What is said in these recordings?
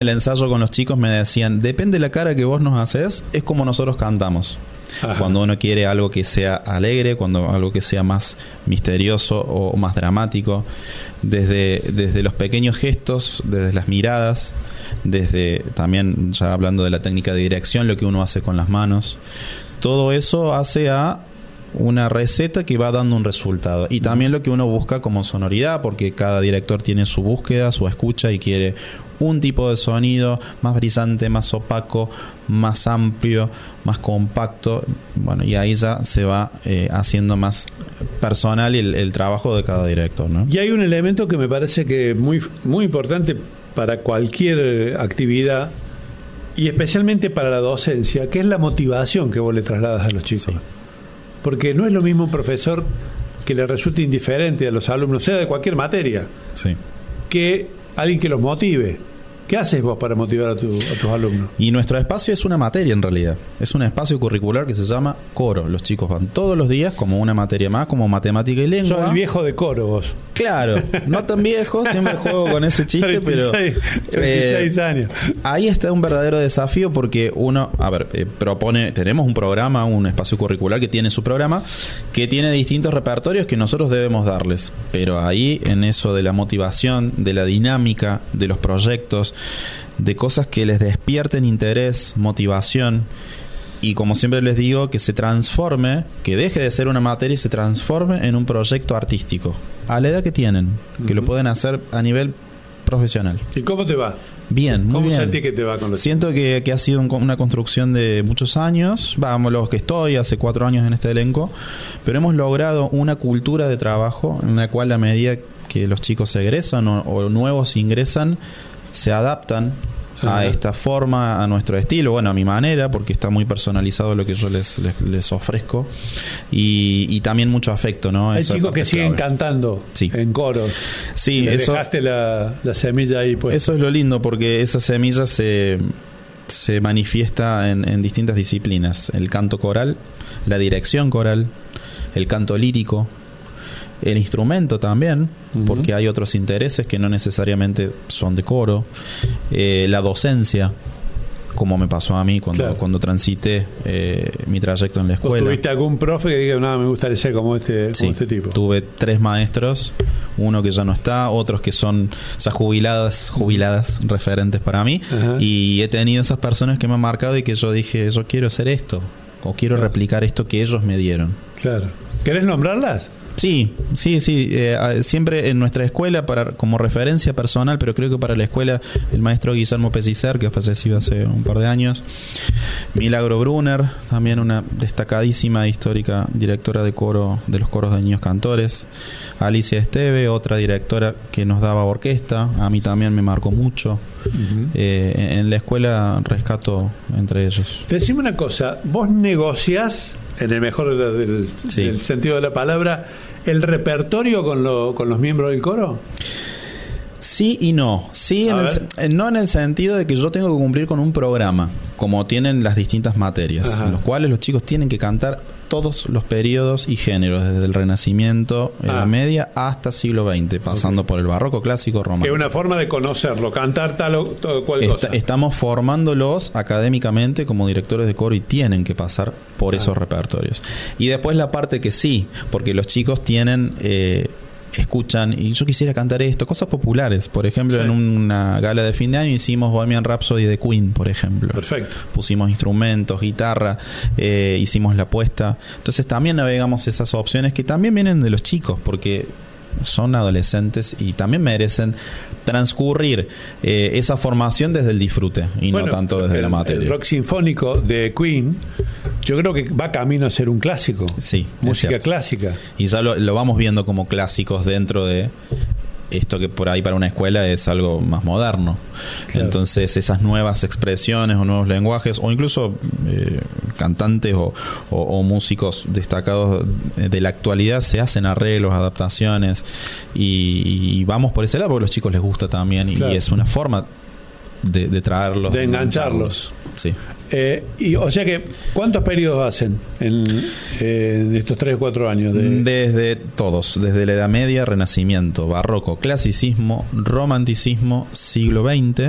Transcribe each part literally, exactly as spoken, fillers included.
el ensayo con los chicos me decían, depende de la cara que vos nos haces, es como nosotros cantamos. Ajá. Cuando uno quiere algo que sea alegre, cuando algo que sea más misterioso o más dramático, desde, desde los pequeños gestos, desde las miradas, desde también ya hablando de la técnica de dirección, lo que uno hace con las manos, todo eso hace a una receta que va dando un resultado. Y también lo que uno busca como sonoridad, porque cada director tiene su búsqueda, su escucha y quiere un tipo de sonido más brillante, más opaco, más amplio, más compacto. Bueno, y ahí ya se va eh, haciendo más personal el, el trabajo de cada director, ¿no? Y hay un elemento que me parece que es muy, muy importante para cualquier actividad y especialmente para la docencia, que es la motivación que vos le trasladas a los chicos. Sí. Porque no es lo mismo un profesor que le resulte indiferente a los alumnos, sea de cualquier materia, sí, que alguien que los motive. ¿Qué haces vos para motivar a, tu, a tus alumnos? Y nuestro espacio es una materia en realidad. Es un espacio curricular que se llama coro. Los chicos van todos los días como una materia más, como matemática y lengua. Sos el viejo de coro vos. Claro, no tan viejo, siempre juego con ese chiste, treinta y seis, pero... treinta y seis eh, años. Ahí está un verdadero desafío porque uno, a ver, eh, propone, tenemos un programa, un espacio curricular que tiene su programa, que tiene distintos repertorios que nosotros debemos darles. Pero ahí, en eso de la motivación, de la dinámica, de los proyectos, de cosas que les despierten interés, motivación, y como siempre les digo, que se transforme, que deje de ser una materia y se transforme en un proyecto artístico a la edad que tienen, uh-huh. que lo pueden hacer a nivel profesional. ¿Y cómo te va? Bien, muy ¿Cómo bien. sentís que te va con los Siento que, que ha sido un, una construcción de muchos años, vamos, los que estoy hace cuatro años en este elenco, pero hemos logrado una cultura de trabajo en la cual a medida que los chicos egresan o, o nuevos ingresan, se adaptan a Ajá. esta forma, a nuestro estilo, bueno, a mi manera, porque está muy personalizado lo que yo les, les, les ofrezco, y, y también mucho afecto, ¿no? Hay Esa chicos que siguen clave. cantando sí. en coros. Sí, Le eso, dejaste la, la semilla ahí puesta. Eso es lo lindo, porque esa semilla se, se manifiesta en, en distintas disciplinas: el canto coral, la dirección coral, el canto lírico, el instrumento también, uh-huh. porque hay otros intereses que no necesariamente son de coro, eh, la docencia, como me pasó a mí cuando, claro. cuando transité eh, mi trayecto en la escuela. ¿Tuviste algún profe que diga, no, me gustaría ser como este, sí, como este tipo? Tuve tres maestros, uno que ya no está, otros que son ya jubiladas, jubiladas, uh-huh. referentes para mí, uh-huh. y he tenido esas personas que me han marcado y que yo dije, yo quiero hacer esto, o quiero claro. replicar esto que ellos me dieron. Claro. ¿Querés nombrarlas? Sí, sí, sí. Eh, siempre en nuestra escuela, para como referencia personal, pero creo que para la escuela, el maestro Guillermo Pellicer, que falleció hace un par de años. Milagro Brunner, también una destacadísima histórica directora de coro de los coros de niños cantores. Alicia Esteve, otra directora que nos daba orquesta. A mí también me marcó mucho. Uh-huh. Eh, en la escuela rescato entre ellos. Decime una cosa, ¿vos negociás, en el mejor del, sí. del sentido de la palabra, el repertorio con, lo, con los miembros del coro? Sí y no. Sí, en el, no en el sentido de que yo tengo que cumplir con un programa, como tienen las distintas materias, Ajá. en los cuales los chicos tienen que cantar todos los periodos y géneros, desde el Renacimiento, ah. Edad Media, hasta siglo veinte, pasando okay. por el barroco, clásico, romántico. Que es una forma de conocerlo, cantar tal o tal cual Está, cosa. Estamos formándolos académicamente como directores de coro y tienen que pasar por ah. esos repertorios. Y después la parte que sí, porque los chicos tienen... Eh, escuchan, y yo quisiera cantar esto, cosas populares, por ejemplo, sí. en una gala de fin de año hicimos Bohemian Rhapsody de Queen, por ejemplo. Perfecto. Pusimos instrumentos, guitarra, eh, hicimos la puesta. Entonces también navegamos esas opciones que también vienen de los chicos, porque son adolescentes y también merecen transcurrir eh, esa formación desde el disfrute y bueno, no tanto desde el, la materia. El rock sinfónico de Queen, yo creo que va camino a ser un clásico. Sí, música clásica. Y ya lo, lo vamos viendo como clásicos dentro de esto que por ahí para una escuela es algo más moderno. Claro. Entonces esas nuevas expresiones o nuevos lenguajes o incluso eh, cantantes o, o, o músicos destacados de la actualidad se hacen arreglos, adaptaciones y, y vamos por ese lado porque a los chicos les gusta también y, claro. y es una forma de, de traerlos, de engancharlos. Sí. Eh, y o sea que ¿cuántos periodos hacen en, eh, en estos tres o cuatro años? De... Desde todos, desde la Edad Media, Renacimiento, Barroco, Clasicismo, Romanticismo, siglo veinte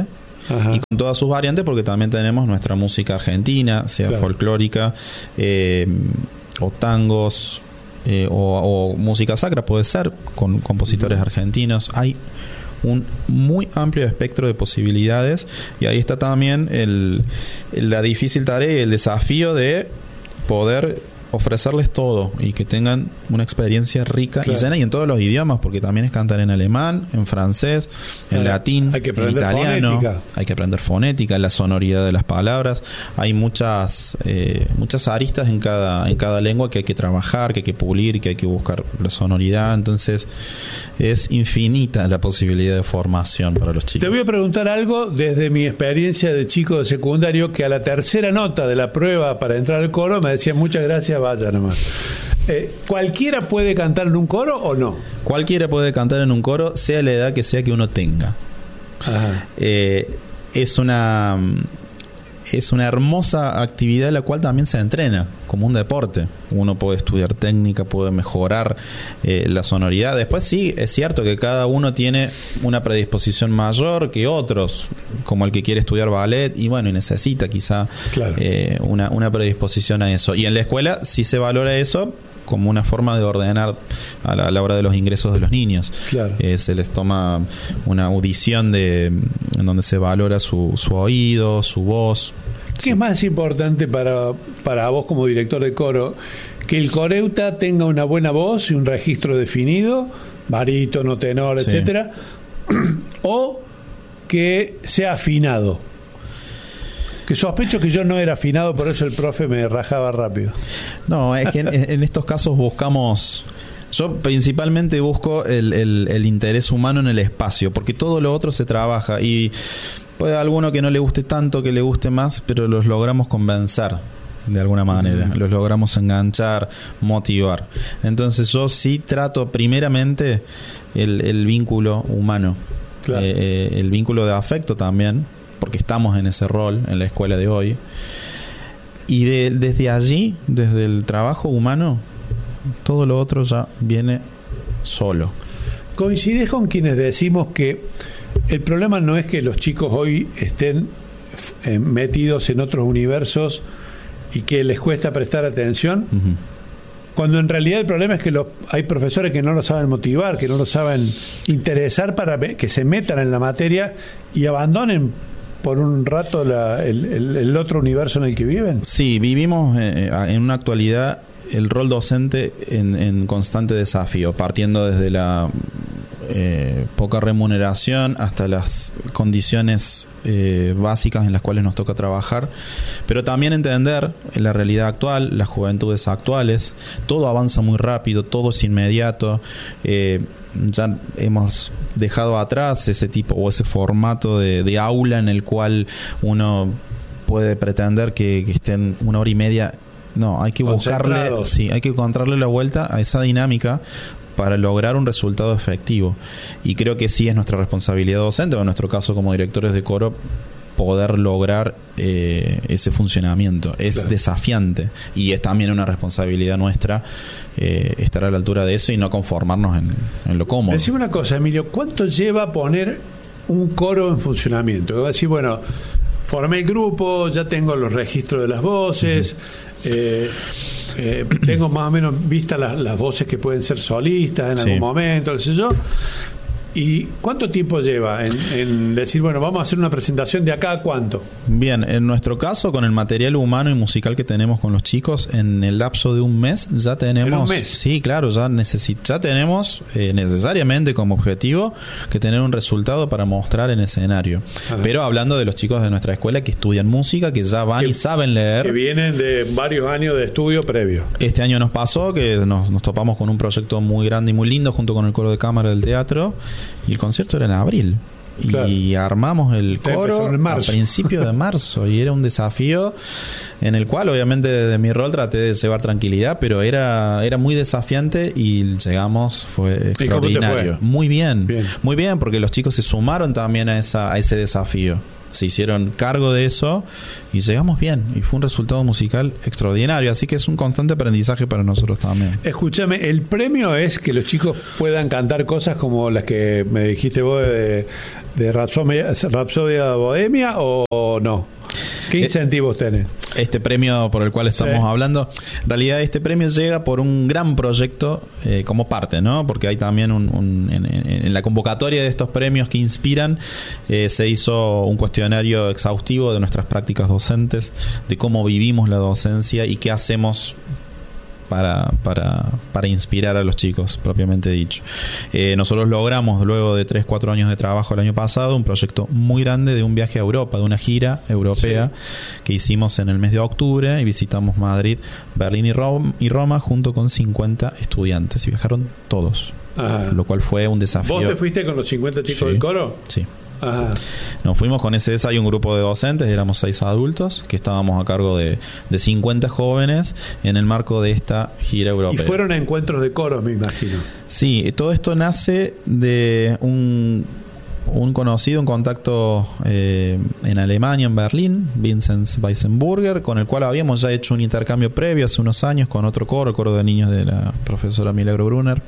Ajá. y con todas sus variantes, porque también tenemos nuestra música argentina, sea claro. folclórica, eh, o tangos, eh, o, o música sacra, puede ser, con compositores uh-huh. argentinos. Hay un muy amplio espectro de posibilidades, y ahí está también el, la difícil tarea y el desafío de poder ofrecerles todo y que tengan una experiencia rica claro. y llena, y en todos los idiomas, porque también es cantar en alemán, en francés, en claro. latín, hay que en italiano, fonética. hay que aprender fonética, la sonoridad de las palabras. Hay muchas eh, muchas aristas en cada en cada lengua que hay que trabajar, que hay que pulir, que hay que buscar la sonoridad. Entonces es infinita la posibilidad de formación para los chicos. Te voy a preguntar algo desde mi experiencia de chico de secundario, que a la tercera nota de la prueba para entrar al coro me decían muchas gracias, vaya nomás. Eh, ¿Cualquiera puede cantar en un coro o no? Cualquiera puede cantar en un coro, sea la edad que sea que uno tenga. Ajá. Eh, es una es una hermosa actividad la cual también se entrena como un deporte. Uno puede estudiar técnica, puede mejorar eh, la sonoridad. Después sí, es cierto que cada uno tiene una predisposición mayor que otros, como el que quiere estudiar ballet, y bueno, y necesita quizá claro. eh, una, una predisposición a eso. Y en la escuela sí se valora eso como una forma de ordenar a la, a la hora de los ingresos de los niños. Claro. Eh, se les toma una audición de en donde se valora su, su oído, su voz. ¿Qué sí. es más importante para, para vos como director de coro? ¿Que el coreuta tenga una buena voz y un registro definido, barítono, tenor, sí. etcétera, o que sea afinado? Que sospecho que yo no era afinado, por eso el profe me rajaba rápido. No, es que en, en estos casos buscamos... Yo principalmente busco el, el, el interés humano en el espacio, porque todo lo otro se trabaja, y puede alguno que no le guste tanto, que le guste más, pero los logramos convencer de alguna manera, uh-huh. los logramos enganchar, motivar. Entonces yo sí trato primeramente el, el vínculo humano, claro. eh, el vínculo de afecto también, porque estamos en ese rol en la escuela de hoy, y de, desde allí, desde el trabajo humano, todo lo otro ya viene solo. ¿Coincides con quienes decimos que el problema no es que los chicos hoy estén eh, metidos en otros universos y que les cuesta prestar atención? Uh-huh. Cuando en realidad el problema es que los, hay profesores que no lo saben motivar, que no lo saben interesar para que se metan en la materia y abandonen por un rato la, el, el, el otro universo en el que viven. Sí, vivimos eh, en una actualidad el rol docente en, en constante desafío, partiendo desde la eh, poca remuneración hasta las condiciones eh, básicas en las cuales nos toca trabajar, pero también entender la realidad actual, las juventudes actuales. Todo avanza muy rápido, todo es inmediato. eh, ya hemos dejado atrás ese tipo o ese formato de, de aula en el cual uno puede pretender que, que estén una hora y media. No, hay que buscarle, sí, hay que encontrarle la vuelta a esa dinámica para lograr un resultado efectivo. Y creo que sí es nuestra responsabilidad docente, o en nuestro caso como directores de coro, poder lograr eh, ese funcionamiento. Es claro. desafiante, y es también una responsabilidad nuestra eh, estar a la altura de eso y no conformarnos en, en lo cómodo. Decime una cosa, Emilio, ¿cuánto lleva poner un coro en funcionamiento? Voy a decir, bueno, formé el grupo, ya tengo los registros de las voces, uh-huh. eh, eh, tengo más o menos vistas las, las voces que pueden ser solistas en sí. algún momento, qué sé yo. ¿Y cuánto tiempo lleva en, en decir, bueno, vamos a hacer una presentación de acá a cuánto? Bien, en nuestro caso, con el material humano y musical que tenemos con los chicos, en el lapso de un mes ya tenemos... ¿En un mes? Sí, claro, ya, necesit, ya tenemos eh, necesariamente como objetivo que tener un resultado para mostrar en escenario. Ajá. Pero hablando de los chicos de nuestra escuela que estudian música, que ya van que, y saben leer. Que vienen de varios años de estudio previo. Este año nos pasó que nos, nos topamos con un proyecto muy grande y muy lindo junto con el coro de cámara del teatro, y el concierto era en abril. Claro. Y armamos el coro a principios de marzo, y era un desafío en el cual obviamente desde mi rol traté de llevar tranquilidad, pero era era muy desafiante, y llegamos, fue extraordinario. ¿Y cómo te fue? Muy bien, bien, muy bien, porque los chicos se sumaron también a esa a ese desafío. se hicieron cargo de eso y llegamos bien. Y fue un resultado musical extraordinario. Así que es un constante aprendizaje para nosotros también. Escúchame, ¿el premio es que los chicos puedan cantar cosas como las que me dijiste vos de, de Rapsodia, Rapsodia Bohemia o no? ¿Qué incentivos tenés? Este premio por el cual estamos sí. hablando, en realidad este premio llega por un gran proyecto eh, como parte, ¿no? Porque hay también un, un en, en la convocatoria de estos premios que inspiran eh, se hizo un cuestionario exhaustivo de nuestras prácticas docentes, de cómo vivimos la docencia y qué hacemos para, para, para inspirar a los chicos, propiamente dicho. Eh, nosotros logramos, luego de tres cuatro años de trabajo el año pasado, un proyecto muy grande de un viaje a Europa, de una gira europea sí. que hicimos en el mes de octubre y visitamos Madrid, Berlín y Roma, y Roma junto con cincuenta estudiantes y viajaron todos. Ajá. Lo cual fue un desafío. ¿Vos te fuiste con los cincuenta chicos sí. del coro? Sí. Ajá. Nos fuimos con ese hay un grupo de docentes, éramos seis adultos que estábamos a cargo de, de cincuenta jóvenes en el marco de esta gira europea. Y fueron a encuentros de coros, me imagino. Sí, todo esto nace de un, un conocido, un contacto eh, en Alemania, en Berlín, Vincent Weissenburger, con el cual habíamos ya hecho un intercambio previo hace unos años con otro coro, el coro de niños de la profesora Milagro Brunner.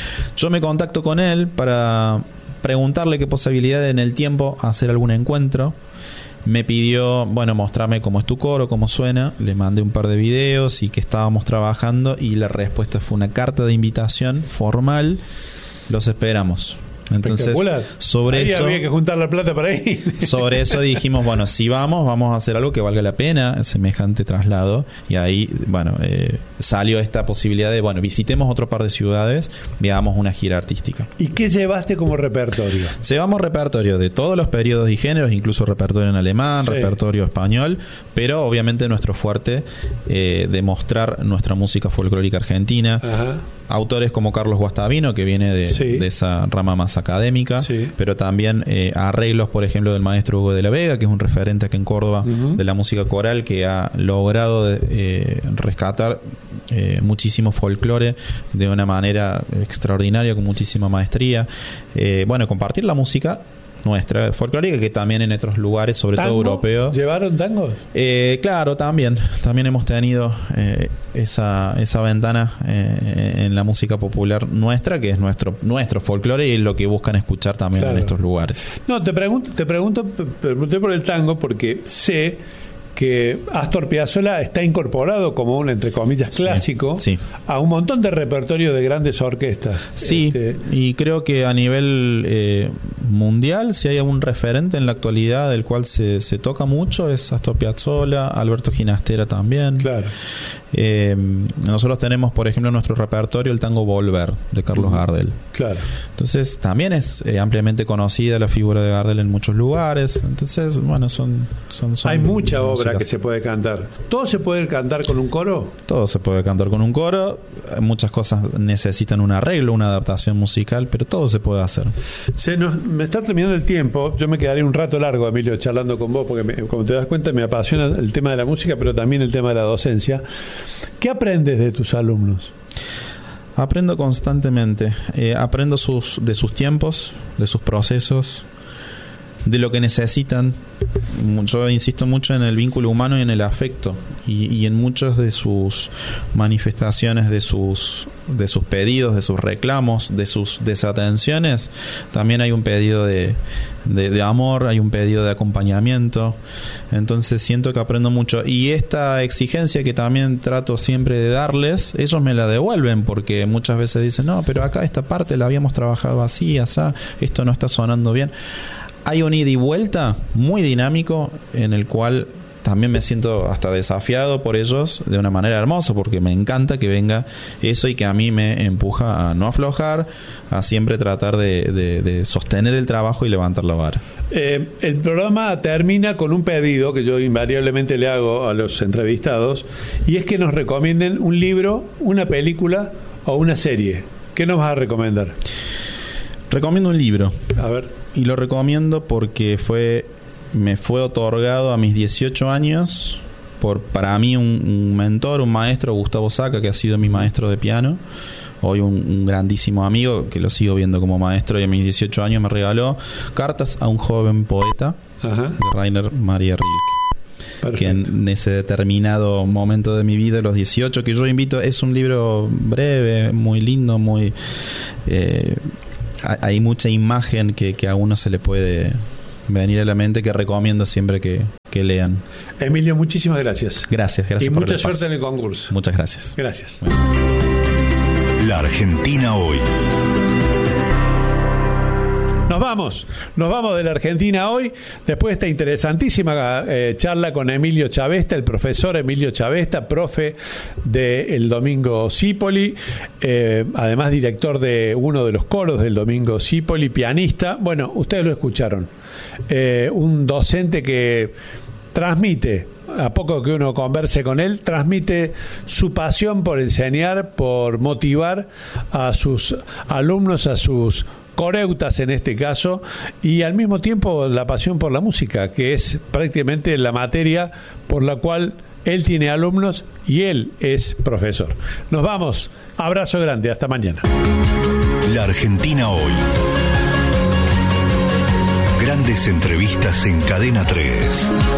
Yo me contacto con él para preguntarle qué posibilidad en el tiempo hacer algún encuentro. Me pidió, bueno, mostrarme cómo es tu coro, cómo suena. Le mandé un par de videos y que estábamos trabajando y la respuesta fue una carta de invitación formal. Los esperamos. Entonces, sobre ahí eso había que juntar la plata para ir. Sobre eso dijimos, bueno, si vamos, vamos a hacer algo que valga la pena, semejante traslado. Y ahí, bueno, eh, salió esta posibilidad de, bueno, visitemos otro par de ciudades, veamos una gira artística. ¿Y qué llevaste como repertorio? Llevamos repertorio de todos los periodos y géneros, incluso repertorio en alemán, sí. repertorio español, pero obviamente nuestro fuerte eh, de mostrar nuestra música folclórica argentina. Ajá. Autores como Carlos Guastavino, que viene de, sí. de esa rama más académica, sí. pero también eh, arreglos, por ejemplo, del maestro Hugo de la Vega, que es un referente aquí en Córdoba uh-huh. de la música coral, que ha logrado eh, rescatar eh, muchísimo folclore de una manera extraordinaria, con muchísima maestría. Eh, bueno, compartir la música nuestra folclórica, que también en otros lugares, sobre todo europeos. ¿Llevaron tango? Eh, claro, también. También hemos tenido eh, esa, esa ventana eh, en la música popular nuestra, que es nuestro nuestro folclore y lo que buscan escuchar también claro. en estos lugares. No, te pregunto, te pregunto, te pregunté por el tango porque sé que Astor Piazzolla está incorporado como un, entre comillas, clásico sí, sí. a un montón de repertorio de grandes orquestas. Sí, este... y creo que a nivel eh, mundial, si hay algún referente en la actualidad del cual se, se toca mucho, es Astor Piazzolla, Alberto Ginastera también. Claro. Eh, nosotros tenemos, por ejemplo, en nuestro repertorio el tango Volver, de Carlos Gardel. Claro. Entonces, también es eh, ampliamente conocida la figura de Gardel en muchos lugares. Entonces, bueno, son... son, son hay mucha obra que se puede cantar. ¿Todo se puede cantar con un coro? Todo se puede cantar con un coro. Muchas cosas necesitan un arreglo, una adaptación musical, pero todo se puede hacer. Se nos, me está terminando el tiempo. Yo me quedaré un rato largo, Emilio, charlando con vos, porque me, como te das cuenta me apasiona el tema de la música, pero también el tema de la docencia. ¿Qué aprendes de tus alumnos? Aprendo constantemente. Eh, aprendo sus, de sus tiempos, de sus procesos, de lo que necesitan. Yo insisto mucho en el vínculo humano y en el afecto, y, y en muchas de sus manifestaciones, de sus de sus pedidos, de sus reclamos, de sus desatenciones, también hay un pedido de, de, de amor, hay un pedido de acompañamiento. Entonces siento que aprendo mucho, y esta exigencia que también trato siempre de darles, ellos me la devuelven, porque muchas veces dicen, no, pero acá esta parte la habíamos trabajado así, así, esto no está sonando bien. Hay un ida y vuelta muy dinámico en el cual también me siento hasta desafiado por ellos de una manera hermosa, porque me encanta que venga eso y que a mí me empuja a no aflojar, a siempre tratar de, de, de sostener el trabajo y levantar la vara. Eh, el programa termina con un pedido que yo invariablemente le hago a los entrevistados, y es que nos recomienden un libro, una película o una serie. ¿Qué nos vas a recomendar? Recomiendo un libro. A ver. Y lo recomiendo porque fue me fue otorgado a mis dieciocho años por, para mí, un, un mentor, un maestro, Gustavo Saca, que ha sido mi maestro de piano. Hoy un, un grandísimo amigo que lo sigo viendo como maestro, y a mis dieciocho años me regaló Cartas a un joven poeta, Ajá. de Rainer Maria Rilke. Perfecto. Que en ese determinado momento de mi vida, los dieciocho, que yo invito, es un libro breve, muy lindo, muy eh, hay mucha imagen que, que a uno se le puede venir a la mente, que recomiendo siempre que, que lean. Emilio, muchísimas gracias. Gracias, gracias y por mucha el suerte espacio. en el concurso. Muchas gracias. Gracias. Bueno. La Argentina hoy. Nos vamos, nos vamos de la Argentina hoy, después de esta interesantísima eh, charla con Emilio Chavesta, el profesor Emilio Chavesta, profe del Domingo Zipoli, eh, además director de uno de los coros del Domingo Zipoli, pianista. Bueno, ustedes lo escucharon. Eh, un docente que transmite, a poco que uno converse con él, transmite su pasión por enseñar, por motivar a sus alumnos, a sus coreutas en este caso, y al mismo tiempo la pasión por la música, que es prácticamente la materia por la cual él tiene alumnos y él es profesor. Nos vamos, abrazo grande, hasta mañana. La Argentina hoy. Grandes entrevistas en Cadena tres.